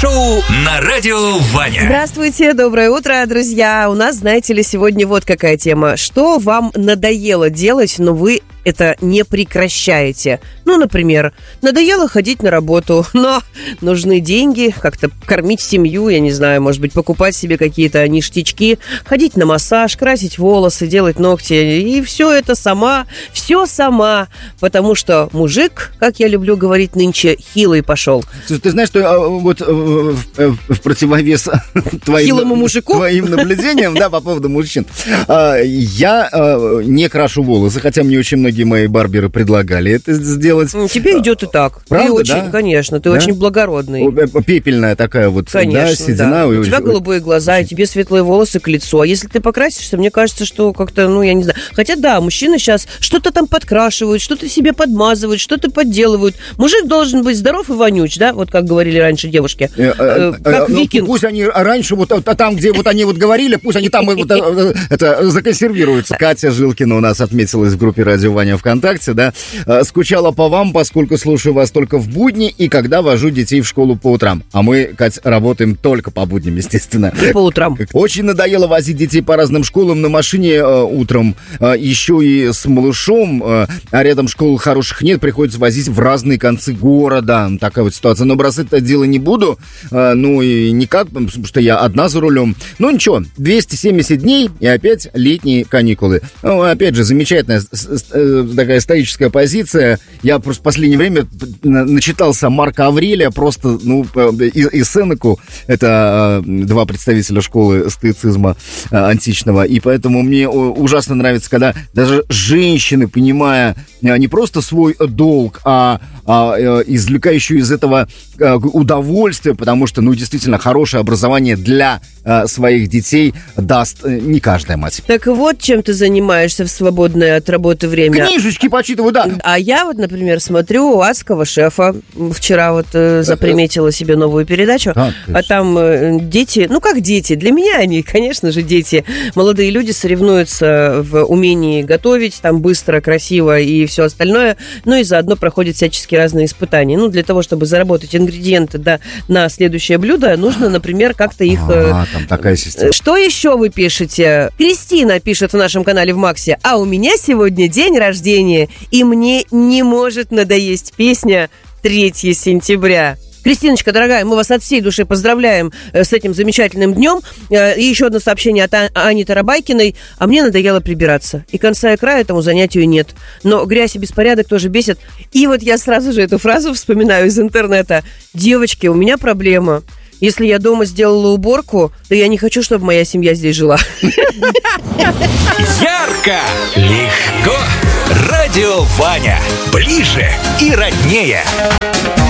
шоу на радио Ваня. Здравствуйте, доброе утро, друзья. У нас, знаете ли, сегодня вот какая тема. Что вам надоело делать, но вы это не прекращаете? Ну, например, надоело ходить на работу, но нужны деньги, как-то кормить семью, я не знаю, может быть, покупать себе какие-то ништячки, ходить на массаж, красить волосы, делать ногти. И все это сама, потому что мужик, как я люблю говорить нынче, хилый пошел. Ты знаешь, что вот в противовес хилому мужику? твоим наблюдениям, да, по поводу мужчин, я не крашу волосы, хотя мне очень многие мои барберы предлагали это сделать. Тебе идет и так. Правда, ты очень, да? Конечно, ты очень благородный. Пепельная такая вот, конечно, да, седина. Да. У тебя голубые глаза, и тебе светлые волосы к лицу. А если ты покрасишься, мне кажется, что как-то, ну, я не знаю. Хотя, да, мужчины сейчас что-то там подкрашивают, что-то себе подмазывают, что-то подделывают. Мужик должен быть здоров и вонюч, да? Вот как говорили раньше девушки. Как викинг. Пусть они раньше, вот там, где вот они вот говорили, пусть они там это законсервируются. Катя Жилкина у нас отметилась в группе «Радио Ваня» ВКонтакте, да. Скучала по вам, поскольку слушаю вас только в будни и когда вожу детей в школу по утрам. А мы, Кать, работаем только по будням, естественно. И по утрам. Очень надоело возить детей по разным школам на машине утром, еще и с малышом, а рядом школ хороших нет, приходится возить в разные концы города. Такая вот ситуация. Но бросать это дело не буду, ну и никак, потому что я одна за рулем. Ну ничего, 270 дней и опять летние каникулы. Ну, опять же, замечательная такая стоическая позиция. Я просто в последнее время начитался Марка Аврелия, просто, ну, и Сенеку. Это два представителя школы стоицизма античного. И поэтому мне ужасно нравится, когда даже женщины, понимая не просто свой долг, а извлекающие из этого удовольствие, потому что, ну, действительно, хорошее образование для своих детей даст не каждая мать. Так вот, чем ты занимаешься в свободное от работы время? Книжечки почитываю, да. А я вот, например, смотрю «Адского шефа». Вчера вот заприметила себе новую передачу. А там дети, ну как дети, для меня они, конечно же, дети. Молодые люди соревнуются в умении готовить, там быстро, красиво и все остальное. Ну и заодно проходят всяческие разные испытания. Ну, для того, чтобы заработать ингредиенты, да, на следующее блюдо, нужно, например, как-то их... там такая система. Что еще вы пишете? Кристина пишет в нашем канале в Максе: а у меня сегодня день рождения, и мне не может надоесть песня «3 сентября». Кристиночка, дорогая, мы вас от всей души поздравляем с этим замечательным днем. И еще одно сообщение от Ани Тарабайкиной. А мне надоело прибираться. И конца и края этому занятию нет. Но грязь и беспорядок тоже бесит. И вот я сразу же эту фразу вспоминаю из интернета. Девочки, у меня проблема. Если я дома сделала уборку, то я не хочу, чтобы моя семья здесь жила. Ярко, легко. Радио Ваня. Ближе и роднее.